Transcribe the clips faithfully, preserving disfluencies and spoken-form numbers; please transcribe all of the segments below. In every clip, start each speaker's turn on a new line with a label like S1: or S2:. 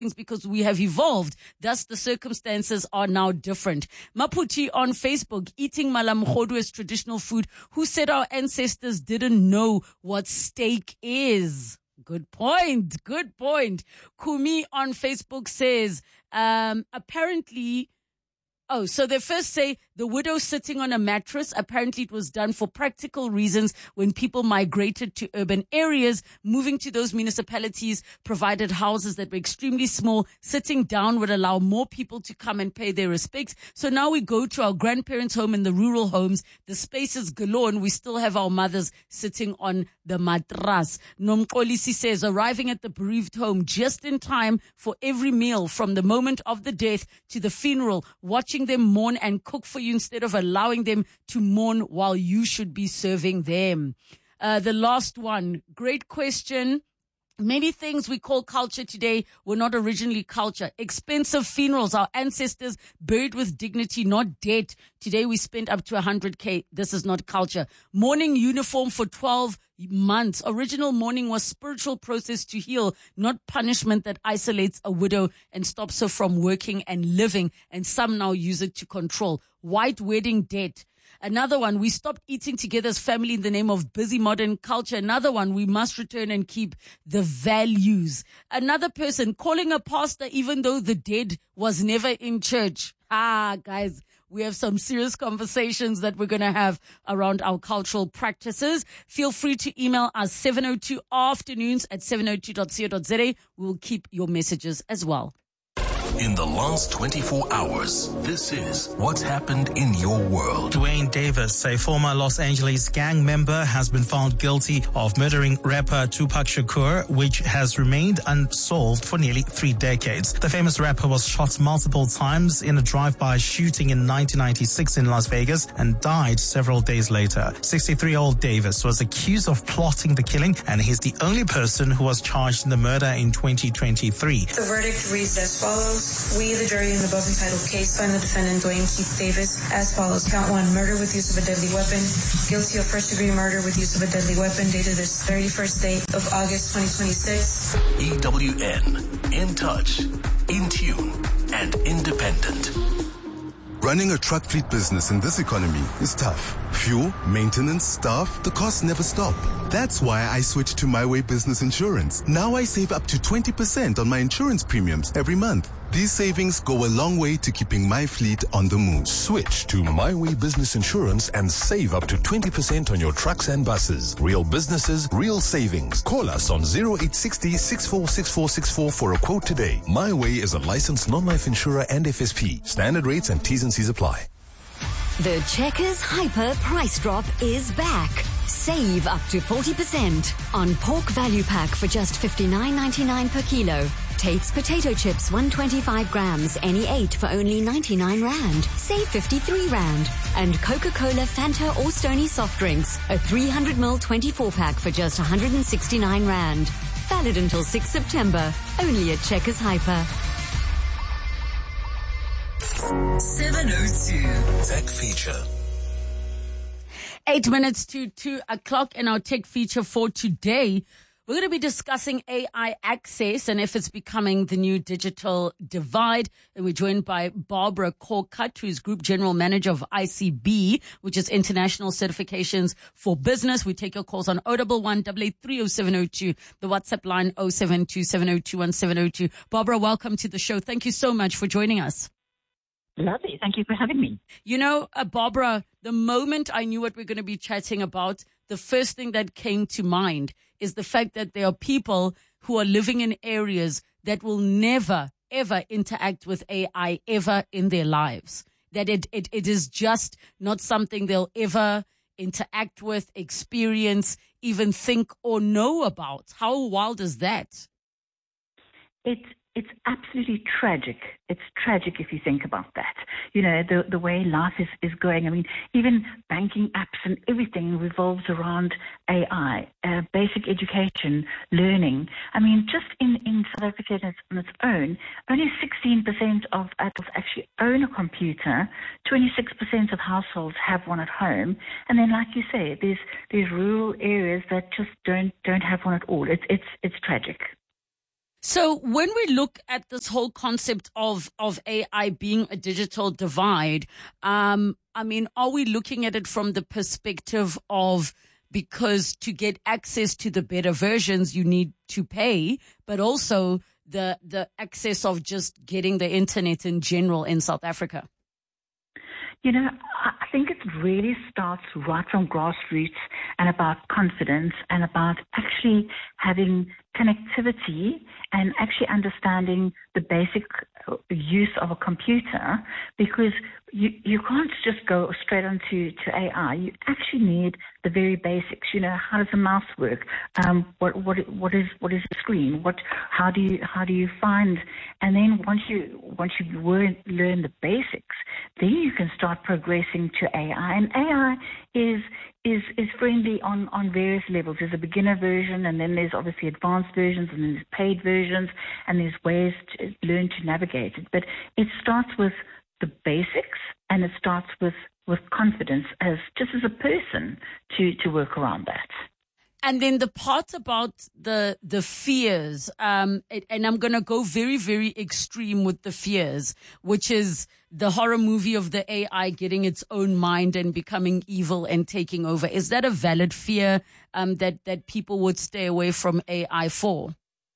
S1: because we have evolved. Thus, the circumstances are now different. Maputi on Facebook, eating malamkhodu as traditional food. Who said our ancestors didn't know what steak is? Good point. Good point. Kumi on Facebook says, um, apparently, oh, so they first say the widow sitting on a mattress. Apparently it was done for practical reasons when people migrated to urban areas. Moving to those municipalities provided houses that were extremely small. Sitting down would allow more people to come and pay their respects. So now we go to our grandparents' home in the rural homes. The space is galore and we still have our mothers sitting on the matras. Nomkolisi says, arriving at the bereaved home just in time for every meal from the moment of the death to the funeral, watching them mourn and cook for you instead of allowing them to mourn while you should be serving them. Uh, the last one, great question. Many things we call culture today were not originally culture. Expensive funerals, our ancestors buried with dignity, not debt. Today we spend up to one hundred K. This is not culture. Mourning uniform for twelve months. Original mourning was spiritual process to heal, not punishment that isolates a widow and stops her from working and living. And some now use it to control. White wedding debt. Another one, we stopped eating together as family in the name of busy modern culture. Another one, we must return and keep the values. Another person, calling a pastor even though the dead was never in church. Ah, guys, we have some serious conversations that we're going to have around our cultural practices. Feel free to email us seven oh two afternoons at seven oh two dot co dot za. We'll keep your messages as well.
S2: In the last twenty-four hours, this is what's happened in your world.
S3: Dwayne Davis, a former Los Angeles gang member, has been found guilty of murdering rapper Tupac Shakur, which has remained unsolved for nearly three decades. The famous rapper was shot multiple times in a drive-by shooting in nineteen ninety-six in Las Vegas and died several days later. sixty-three-year-old Davis was accused of plotting the killing, and he's the only person who was charged in the murder in twenty twenty-three.
S4: The verdict reads as follows. We, the jury in the above entitled case, find the defendant Dwayne Keith Davis as follows. Count one, murder with use of a deadly weapon. Guilty of first-degree murder with use of a deadly weapon, dated this thirty-first day of August twenty twenty-six.
S2: E W N, in touch, in tune, and independent.
S5: Running a truck fleet business in this economy is tough. Fuel, maintenance, staff, the costs never stop. That's why I switched to My Way Business Insurance. Now I save up to twenty percent on my insurance premiums every month. These savings go a long way to keeping my fleet on the move.
S2: Switch to My Way Business Insurance and save up to twenty percent on your trucks and buses. Real businesses, real savings. Call us on zero eight six zero, six four six four six four for a quote today. My Way is a licensed non-life insurer and F S P. Standard rates and T's and C's apply.
S6: The Checkers Hyper price drop is back. Save up to forty percent on pork value pack for just fifty-nine ninety-nine per kilo. Tate's potato chips one hundred twenty-five grams, any eight for only ninety-nine rand. Save fifty-three rand. And Coca-Cola, Fanta or Stony soft drinks, a three hundred milliliter twenty-four pack for just one hundred sixty-nine rand. Valid until sixth September. Only at Checkers Hyper.
S2: seven oh two Tech Feature.
S1: Eight minutes to two o'clock in our tech feature for today. We're going to be discussing A I access and if it's becoming the new digital divide. And we're joined by Barbara Corcutt, who is Group General Manager of I C B, which is International Certifications for Business. We take your calls on zero one one, eight eight three, zero seven zero two, the WhatsApp line zero seven two, seven zero two, one seven zero two. Barbara, welcome to the show. Thank you so much for joining us.
S7: Lovely. Thank you for having me.
S1: You know, uh, Barbara, the moment I knew what we're going to be chatting about, the first thing that came to mind is the fact that there are people who are living in areas that will never, ever interact with A I ever in their lives. That it, it, it is just not something they'll ever interact with, experience, even think or know about. How wild is that?
S7: It's It's absolutely tragic. It's tragic if you think about that. You know, the the way life is, is going. I mean, even banking apps and everything revolves around A I, uh, basic education, learning. I mean, just in, in South Africa on its, on its own, only sixteen percent of adults actually own a computer. twenty-six percent of households have one at home. And then, like you say, there's there's rural areas that just don't don't have one at all. It's it's it's tragic.
S1: So when we look at this whole concept of, of A I being a digital divide, um, I mean, are we looking at it from the perspective of, because to get access to the better versions, you need to pay, but also the, the access of just getting the internet in general in South Africa?
S7: You know, I think it really starts right from grassroots and about confidence and about actually having connectivity and actually understanding the basic use of a computer, because you, you can't just go straight onto to A I. You actually need the very basics. You know, how does a mouse work? Um, what what what is what is the screen? What how do you how do you find? And then once you once you learn, learn the basics, then you can start progressing to A I. And A I is is is friendly on, on various levels. There's a beginner version, and then there's obviously advanced versions, and then there's paid versions, and there's ways to learn to navigate it. But it starts with the basics, and it starts with, with confidence as just as a person to, to work around that.
S1: And then the part about the the fears, um, and I'm going to go very, very extreme with the fears, which is the horror movie of the A I getting its own mind and becoming evil and taking over. Is that a valid fear um, that, that people would stay away from A I for?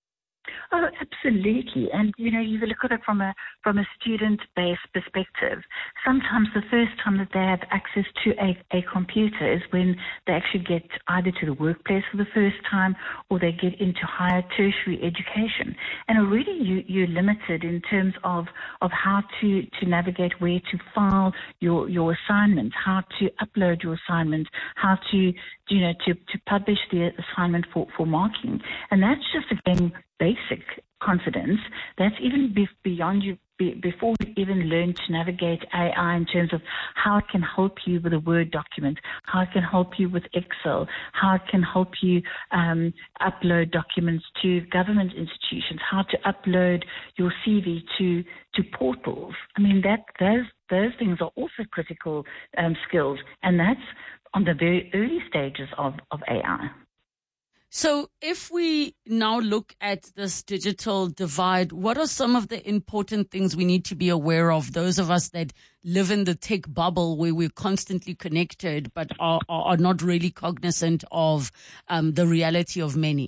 S7: Oh, absolutely. And, you know, you look at it from a from a student-based perspective. Sometimes the first time that they have access to a, a computer is when they actually get either to the workplace for the first time, or they get into higher tertiary education. And already you, you're limited in terms of, of how to, to navigate where to file your, your assignment, how to upload your assignment, how to, you know, to, to publish the assignment for, for marking. And that's just, again, basic confidence. That's even be- beyond you, be- before you even learn to navigate A I in terms of how it can help you with a Word document, how it can help you with Excel, how it can help you um, upload documents to government institutions, how to upload your C V to to portals. I mean, that those those things are also critical um, skills, and that's on the very early stages of, of A I.
S1: So if we now look at this digital divide, what are some of the important things we need to be aware of, those of us that live in the tech bubble where we're constantly connected but are, are not really cognizant of um, the reality of many?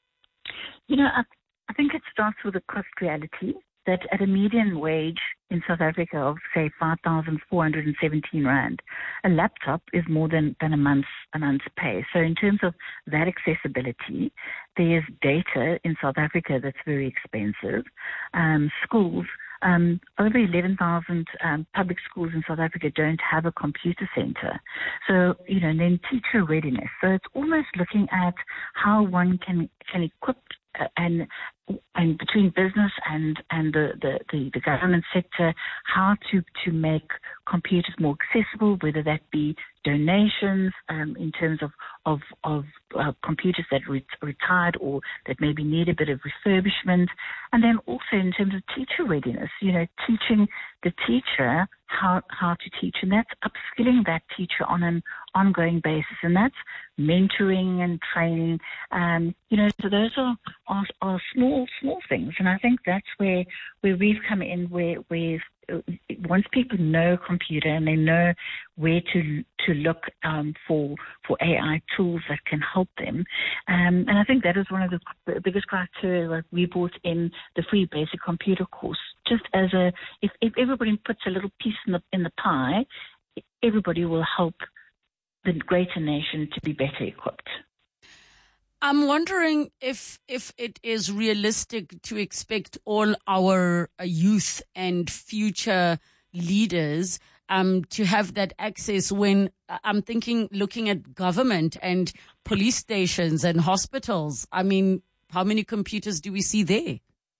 S7: You know, I, I think it starts with a cost reality, that at a median wage in South Africa of, say, five thousand four hundred seventeen rand, a laptop is more than, than a month's a month's pay. So in terms of that accessibility, there's data in South Africa that's very expensive. Um, schools, um, over eleven thousand um, public schools in South Africa don't have a computer center. So, you know, and then teacher readiness. So it's almost looking at how one can, can equip uh, and and between business and, and the, the, the, the government sector, how to, to make computers more accessible, whether that be donations um, in terms of, of, of uh, computers that re- retired or that maybe need a bit of refurbishment. And then also in terms of teacher readiness, you know, teaching the teacher how, how to teach. And that's upskilling that teacher on an ongoing basis. And that's mentoring and training. Um, you know, so those are, are, are small, small things. And I think that's where, where we've come in, where, where once people know computer and they know where to to look um, for for A I tools that can help them, um, and I think that is one of the biggest criteria that we brought in the free basic computer course. Just as a, if, if everybody puts a little piece in the in the pie, everybody will help the greater nation to be better equipped.
S1: I'm wondering if if it is realistic to expect all our uh, youth and future leaders um, to have that access when uh, I'm thinking, looking at government and police stations and hospitals. I mean, how many computers do we see there?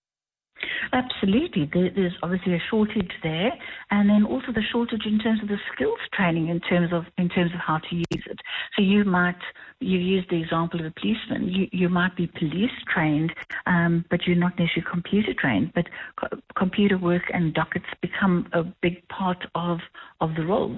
S7: Absolutely. There, there's obviously a shortage there, and then also the shortage in terms of the skills training in terms of in terms of how to use it. So you might, you use the example of a policeman. You, you might be police trained, um, but you're not necessarily computer trained. But co- computer work and dockets become a big part of of the role.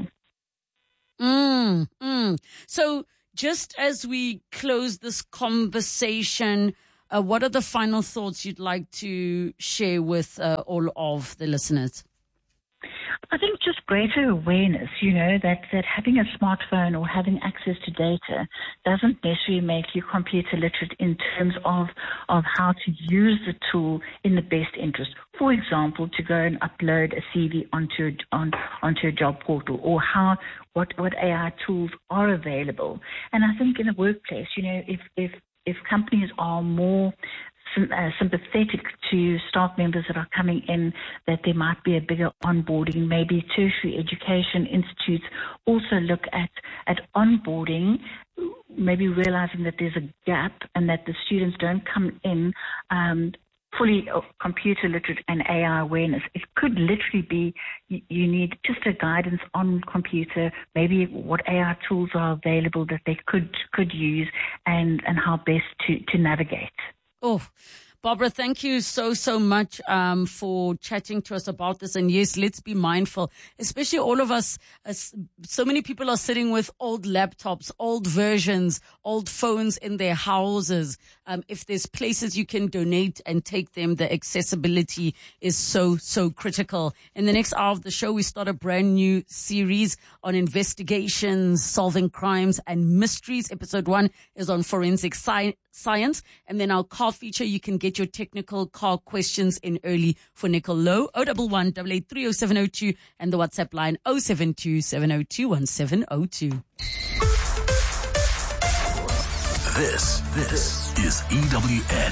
S1: Mm, mm. So just as we close this conversation, Uh, what are the final thoughts you'd like to share with uh, all of the listeners?
S7: I think just greater awareness, you know, that, that having a smartphone or having access to data doesn't necessarily make you computer literate in terms of, of how to use the tool in the best interest. For example, to go and upload a C V onto a, on, onto a job portal, or how what, what A I tools are available. And I think in the workplace, you know, if, if, if companies are more Uh, sympathetic to staff members that are coming in, that there might be a bigger onboarding. Maybe tertiary education institutes also look at, at onboarding, maybe realizing that there's a gap and that the students don't come in um, fully computer literate and A I awareness. It could literally be you, you need just a guidance on computer, maybe what A I tools are available that they could could use, and, and how best to, to navigate.
S1: Oh, Barbara, thank you so, so much um, for chatting to us about this. And yes, let's be mindful, especially all of us. As so many people are sitting with old laptops, old versions, old phones in their houses. Um, if there's places you can donate and take them, the accessibility is so, so critical. In the next hour of the show, we start a brand new series on investigations, solving crimes and mysteries. Episode one is on forensic science. Science. And then our car feature, you can get your technical car questions in early for Nickel Low. oh one one, eight eight three oh seven oh two and the WhatsApp line oh seven two, seven oh two, one seven oh two.
S2: This, this is E W N.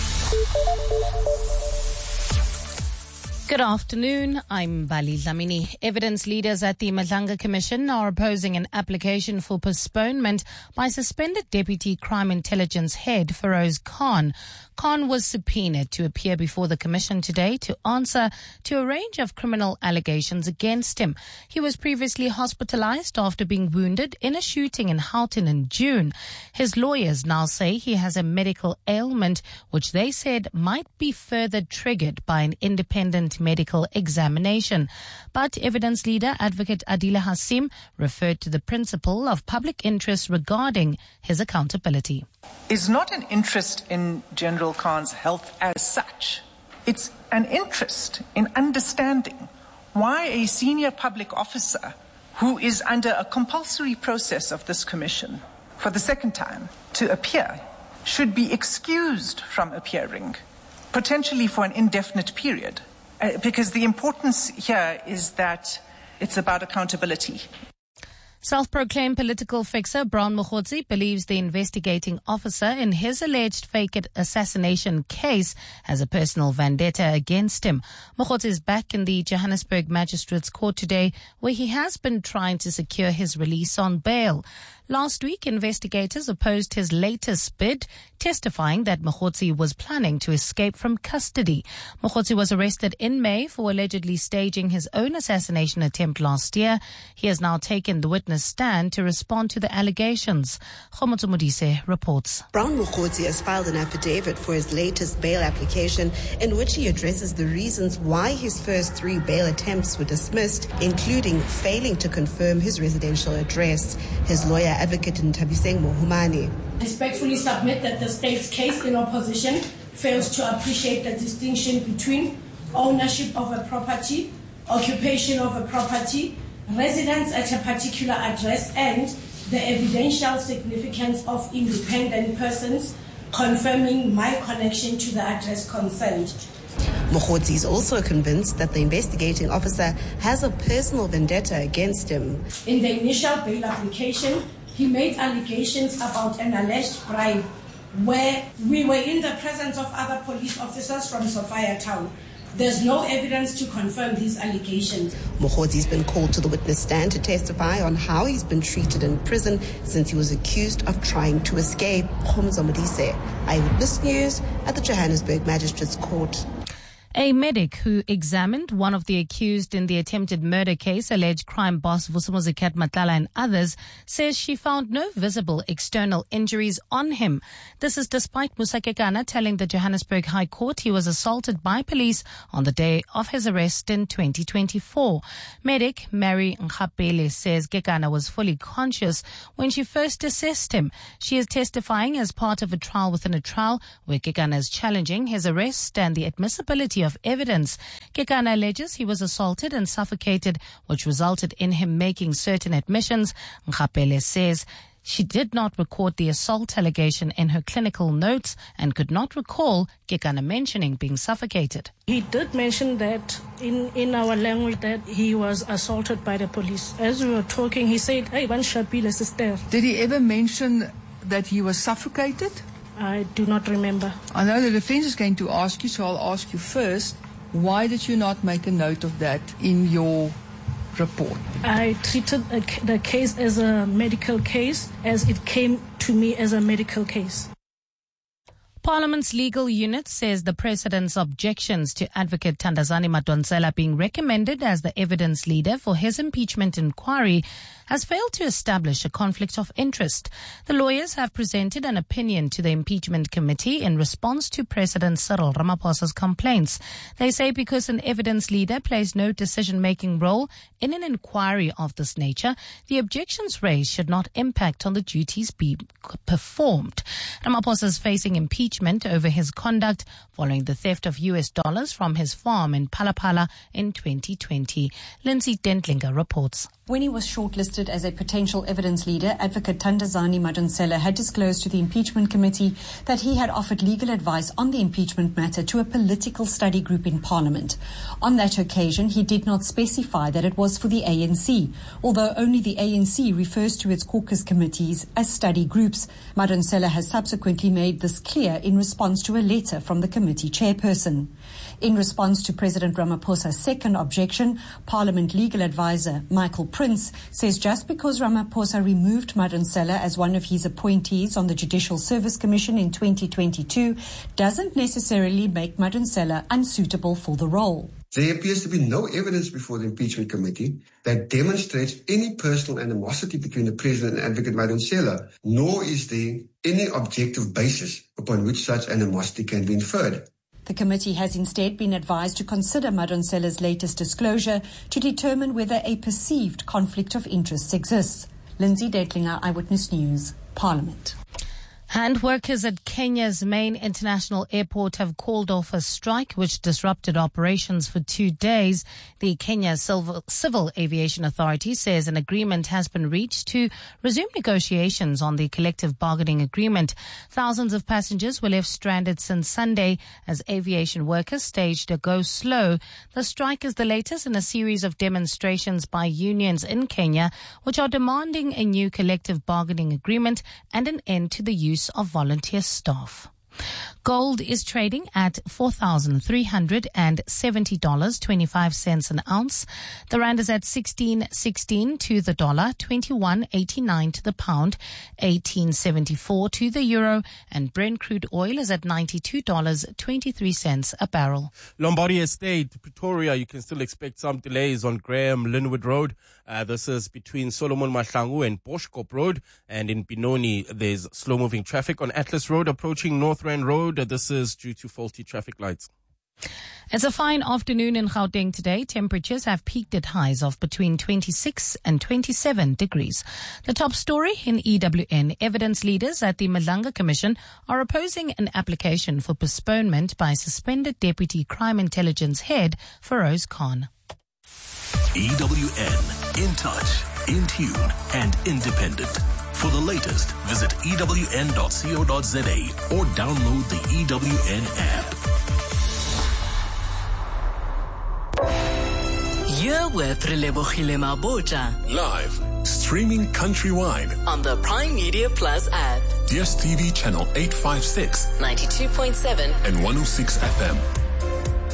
S8: Good afternoon. I'm Bali Dlamini. Evidence leaders at the Madlanga Commission are opposing an application for postponement by suspended Deputy Crime Intelligence Head Feroz Khan. Khan was subpoenaed to appear before the Commission today to answer to a range of criminal allegations against him. He was previously hospitalized after being wounded in a shooting in Houghton in June. His lawyers now say he has a medical ailment which they said might be further triggered by an independent medical examination. But evidence leader Advocate Adila Hasim referred to the principle of public interest regarding his accountability.
S9: Is not an interest in General Khan's health as such. It's an interest in understanding why a senior public officer who is under a compulsory process of this commission for the second time to appear should be excused from appearing, potentially for an indefinite period. Uh, because the importance here is that it's about accountability.
S8: Self-proclaimed political fixer Brown Mokgotsi believes the investigating officer in his alleged fake assassination case has a personal vendetta against him. Mokgotsi is back in the Johannesburg Magistrates Court today, where he has been trying to secure his release on bail. Last week, investigators opposed his latest bid, testifying that Mokgotsi was planning to escape from custody. Mokgotsi was arrested in May for allegedly staging his own assassination attempt last year. He has now taken the witness stand to respond to the allegations. Khomotso Modise reports.
S10: Brown Mokgotsi has filed an affidavit for his latest bail application in which he addresses the reasons why his first three bail attempts were dismissed, including failing to confirm his residential address. His lawyer, Advocate Ntabiseng Mohumane,
S11: respectfully submit that the state's case in opposition fails to appreciate the distinction between ownership of a property, occupation of a property, residence at a particular address, and the evidential significance of independent persons confirming my connection to the address concerned.
S10: Mokgotsi is also convinced that the investigating officer has a personal vendetta against him.
S11: In the initial bail application, he made allegations about an alleged bribe where we were in the presence of other police officers from Sophia Town. There's no evidence to confirm these allegations.
S10: Mokgotsi has been called to the witness stand to testify on how he's been treated in prison since he was accused of trying to escape. Khomotso Modise, Eyewitness News at the Johannesburg Magistrates Court.
S8: A medic who examined one of the accused in the attempted murder case, alleged crime boss Vusumuzikat Matlala and others, says she found no visible external injuries on him. This is despite Musa Kekana telling the Johannesburg High Court he was assaulted by police on the day of his arrest in twenty twenty-four. Medic Mary Nkapele says Kekana was fully conscious when she first assessed him. She is testifying as part of a trial within a trial where Kekana is challenging his arrest and the admissibility of evidence. Kekana alleges he was assaulted and suffocated, which resulted in him making certain admissions. Nkapele says she did not record the assault allegation in her clinical notes and could not recall Kekana mentioning being suffocated.
S11: He did mention that in, in our language that he was assaulted by the police. As we were talking, he said, "Hey, one Shapile sister."
S12: Did he ever mention that he was suffocated?
S11: I do not remember.
S12: I know the defense is going to ask you, so I'll ask you first, why did you not make a note of that in your report?
S11: I treated a, the case as a medical case, as it came to me as a medical case.
S8: Parliament's legal unit says the President's objections to Advocate Thandazani Madonsela being recommended as the evidence leader for his impeachment inquiry has failed to establish a conflict of interest. The lawyers have presented an opinion to the impeachment committee in response to President Cyril Ramaphosa's complaints. They say because an evidence leader plays no decision-making role in an inquiry of this nature, the objections raised should not impact on the duties being performed. Ramaphosa is facing impeachment over his conduct following the theft of U S dollars from his farm in Palapala in twenty twenty. Lindsay Dentlinger reports.
S13: When he was shortlisted as a potential evidence leader, Advocate Thandazani Madonsela had disclosed to the impeachment committee that he had offered legal advice on the impeachment matter to a political study group in Parliament. On that occasion, he did not specify that it was for the A N C, although only the A N C refers to its caucus committees as study groups. Madonsela has subsequently made this clear in response to a letter from the committee chairperson. In response to President Ramaphosa's second objection, Parliament legal advisor Michael Prince says just because Ramaphosa removed Madonsela as one of his appointees on the Judicial Service Commission in twenty twenty-two doesn't necessarily make Madonsela unsuitable for the role.
S14: There appears to be no evidence before the impeachment committee that demonstrates any personal animosity between the President and Advocate Madonsela, nor is there any objective basis upon which such animosity can be inferred.
S13: The committee has instead been advised to consider Madonsela's latest disclosure to determine whether a perceived conflict of interests exists. Lindsay Dentlinger, Eyewitness News, Parliament.
S8: And workers at Kenya's main international airport have called off a strike which disrupted operations for two days. The Kenya Civil, Civil Aviation Authority says an agreement has been reached to resume negotiations on the collective bargaining agreement. Thousands of passengers were left stranded since Sunday as aviation workers staged a go slow. The strike is the latest in a series of demonstrations by unions in Kenya, which are demanding a new collective bargaining agreement and an end to the use of volunteer staff. Gold is trading at four thousand three hundred seventy dollars and twenty-five cents an ounce. The rand is at sixteen sixteen to the dollar, twenty-one eighty-nine to the pound, eighteen seventy-four to the euro, and Brent crude oil is at ninety-two dollars and twenty-three cents a barrel.
S15: Lombardy Estate, Pretoria, you can still expect some delays on Graham Linwood Road. Uh, this is between Solomon Mahlangu and Boschkop Road. And in Benoni, there's slow-moving traffic on Atlas Road approaching North Rand Road. This is due to faulty traffic lights.
S8: It's a fine afternoon in Gauteng today. Temperatures have peaked at highs of between twenty-six and twenty-seven degrees. The top story in E W N. Evidence leaders at the Madlanga Commission are opposing an application for postponement by suspended Deputy Crime Intelligence Head Feroz Khan.
S2: E W N, in touch, in tune, and independent. For the latest, visit E W N dot co dot za or download the E W N app.
S16: You're with Relebogile Mabota.
S2: Live, streaming countrywide
S16: on the Prime Media Plus app.
S2: D S T V channel eight fifty-six,
S16: ninety-two point seven,
S2: and one oh six F M.